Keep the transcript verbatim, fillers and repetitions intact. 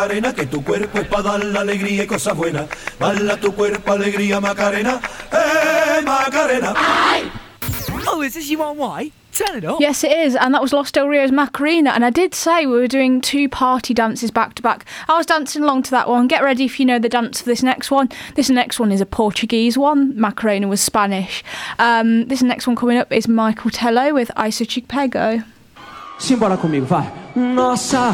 Macarena, que tu cuerpo es para dar la alegría y cosas buenas. Bala tu cuerpo, alegría, Macarena, eh, Macarena. Oh, is this you on why? Turn it up. Yes, it is, and that was Los Del Rio's Macarena. And I did say we were doing two party dances back to back. I was dancing along to that one. Get ready if you know the dance for this next one. This next one is a Portuguese one. Macarena was Spanish. Um, this next one coming up is Michael Tello with Iso Chipego. Simbora comigo, vai. Nossa